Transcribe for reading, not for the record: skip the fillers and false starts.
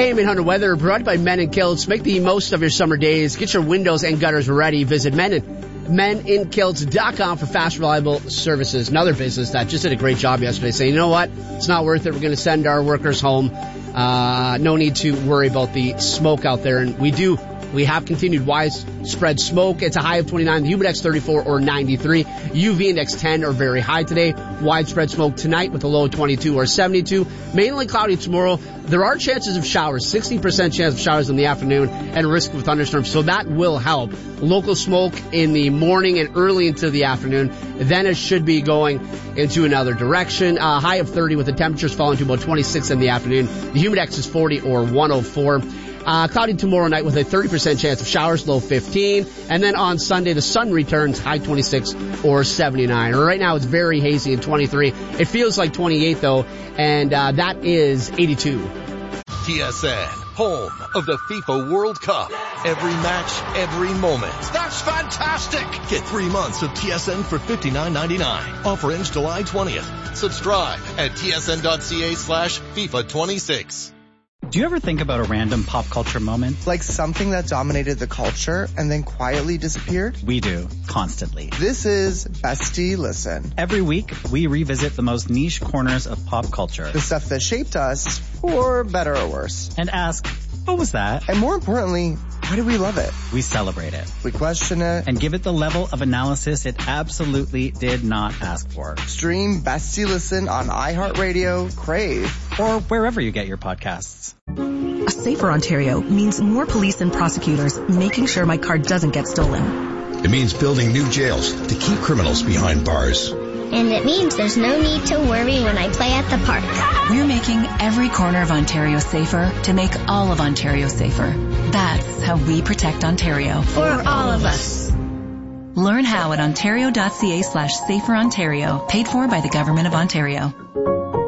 AM 800 weather brought by Men in Kilts. Make the most of your summer days. Get your windows and gutters ready. Visit meninkilts.com for fast, reliable services. Another business that just did a great job yesterday saying, you know what? It's not worth it. We're going to send our workers home. No need to worry about the smoke out there. And we have continued widespread smoke. It's a high of 29, the Humidex 34 or 93, UV index 10 or very high today. Widespread smoke tonight with a low of 22 or 72. Mainly cloudy tomorrow. There are chances of showers, 60% chance of showers in the afternoon and risk of thunderstorms, so that will help. Local smoke in the morning and early into the afternoon. Then it should be going into another direction. High of 30 with the temperatures falling to about 26 in the afternoon. The Humidex is 40 or 104. Cloudy tomorrow night with a 30% chance of showers, low 15. And then on Sunday, the sun returns, high 26 or 79. Right now, it's very hazy at 23. It feels like 28, though, and that is 82. TSN, home of the FIFA World Cup. Every match, every moment. That's fantastic! Get 3 months of TSN for $59.99. Offer ends July 20th. Subscribe at tsn.ca/FIFA26. Do you ever think about a random pop culture moment? Like something that dominated the culture and then quietly disappeared? We do, constantly. This is Bestie Listen. Every week, we revisit the most niche corners of pop culture. The stuff that shaped us, for better or worse. And ask, what was that? And more importantly, why do we love it? We celebrate it. We question it. And give it the level of analysis it absolutely did not ask for. Stream Bestie Listen on iHeartRadio, Crave, or wherever you get your podcasts. A safer Ontario means more police and prosecutors making sure my car doesn't get stolen. It means building new jails to keep criminals behind bars. And it means there's no need to worry when I play at the park. We're making every corner of Ontario safer to make all of Ontario safer. That's how we protect Ontario. For all of us. Learn how at ontario.ca/saferontario, paid for by the Government of Ontario.